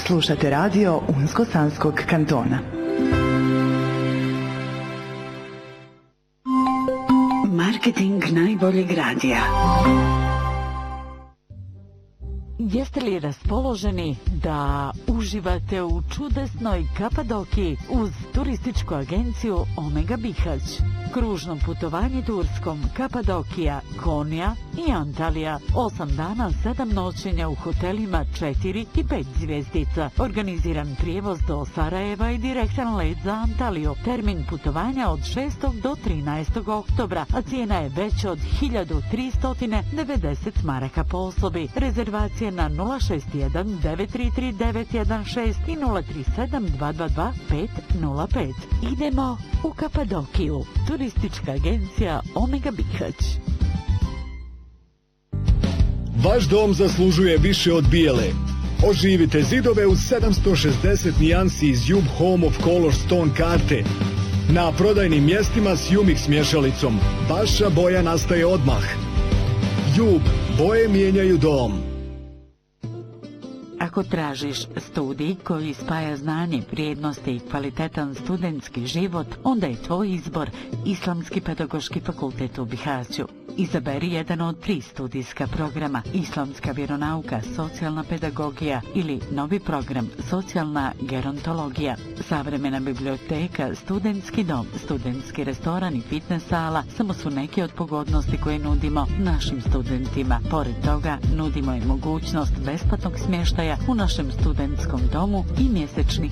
Slušate radio Unsko-Sanskog kantona. Marketing najboljeg radija. Jeste li raspoloženi da uživate u čudesnoj Kapadokiji uz turističku agenciju Omega Bihać? Kružno putovanje Turskom, Kapadokija, Konja i Antalija. 8 dana, 7 noćenja u hotelima 4 i 5 zvjezdica. Organiziran prijevoz do Sarajeva i direktan let za Antaliju. Termin putovanja od 6. do 13. oktobra, a cijena je veća od 1390 maraka po osobi. Rezervacije na 061 933 916 i 037 222 505. Idemo u Kapadokiju. Turistička agencija Omega Bihać. Vaš dom zaslužuje više od bijele. Oživite zidove uz 760 nijansi iz Jub Home of Color Stone karte. Na prodajnim mjestima s Umix mješalicom. Vaša boja nastaje odmah. Jub, boje mijenjaju dom. Ako tražiš studij koji spaja znanje, vrijednosti i kvalitetan studentski život, onda je tvoj izbor Islamski pedagoški fakultet u Bihaću. Izaberi jedan od 3 studijska programa: Islamska vjeronauka, socijalna pedagogija ili novi program Socijalna gerontologija. Savremena biblioteka, studentski dom, studentski restoran i fitness sala samo su neke od pogodnosti koje nudimo našim studentima. Pored toga, nudimo i mogućnost besplatnog smještaja u našem studentskom domu i mjesečnih